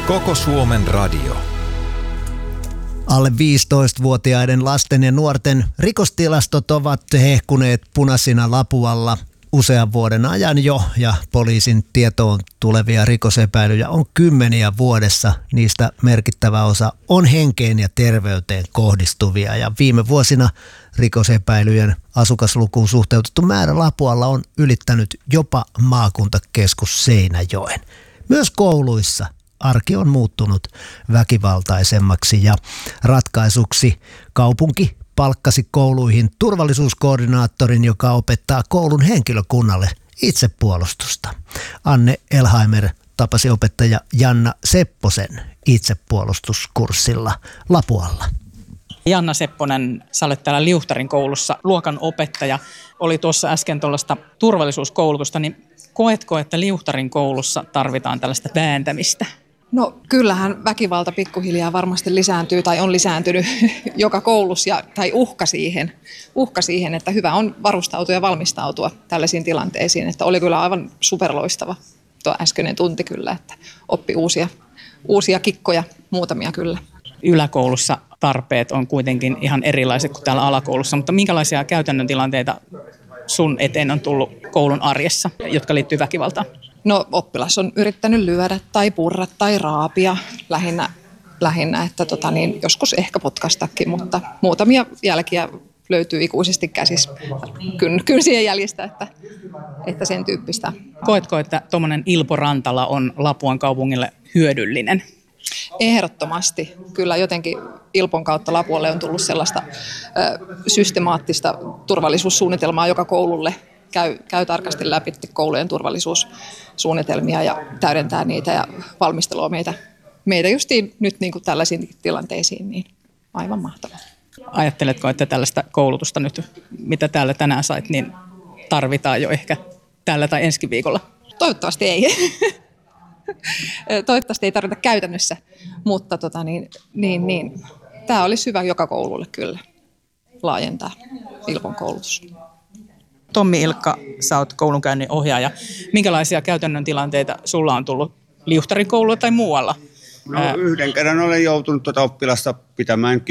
Koko Suomen radio. Alle 15-vuotiaiden lasten ja nuorten rikostilastot ovat hehkuneet punaisina lapualla usean vuoden ajan jo, ja poliisin tietoon tulevia rikosepäilyjä on kymmeniä vuodessa. Niistä merkittävä osa on henkeen ja terveyteen kohdistuvia, ja viime vuosina rikosepäilyjen asukaslukuun suhteutettu määrä Lapualla on ylittänyt jopa maakuntakeskus Seinäjoen. Myös kouluissa arki on muuttunut väkivaltaisemmaksi, ja ratkaisuksi kaupunki palkkasi kouluihin turvallisuuskoordinaattorin, joka opettaa koulun henkilökunnalle itsepuolustusta. Anne Elheimer tapasi opettaja Janna Sepposen itsepuolustuskurssilla Lapualla. Janna Sepponen, sä olet täällä Liuhtarin koulussa luokan opettaja. Oli tuossa äsken tuollaista turvallisuuskoulutusta, niin koetko, että Liuhtarin koulussa tarvitaan tällaista vääntämistä? No kyllähän väkivalta pikkuhiljaa varmasti lisääntyy tai on lisääntynyt joka koulussa tai uhka siihen, että hyvä on varustautua ja valmistautua tällaisiin tilanteisiin. Että oli kyllä aivan superloistava tuo äskeinen tunti kyllä, että oppi uusia kikkoja, muutamia kyllä. Yläkoulussa tarpeet on kuitenkin ihan erilaiset kuin täällä alakoulussa, mutta minkälaisia käytännön tilanteita sun eteen on tullut koulun arjessa, jotka liittyy väkivaltaan? No oppilas on yrittänyt lyödä tai purra tai raapia lähinnä että joskus ehkä potkastakin, mutta muutamia jälkiä löytyy ikuisesti käsissä kynsien jäljistä, että sen tyyppistä. Koetko, että tuommoinen Ilpo Rantala on Lapuan kaupungille hyödyllinen? Ehdottomasti. Kyllä jotenkin Ilpon kautta Lapualle on tullut sellaista systemaattista turvallisuussuunnitelmaa joka koululle. Käy tarkasti läpi koulujen turvallisuussuunnitelmia ja täydentää niitä ja valmistelua meitä justiin nyt niin kuin tällaisiin tilanteisiin, niin aivan mahtavaa. Ajatteletko, että tällaista koulutusta nyt, mitä täällä tänään sait, niin tarvitaan jo ehkä täällä tai ensi viikolla? Toivottavasti ei. Toivottavasti ei tarvita käytännössä, mutta tämä olisi hyvä joka koululle kyllä laajentaa Ilpon koulutus. Tommi Ilkka, sä oot koulunkäynnin ohjaaja. Minkälaisia käytännön tilanteita sulla on tullut Liuhtarin koululla tai muualla? No, yhden kerran olen joutunut oppilasta pitämään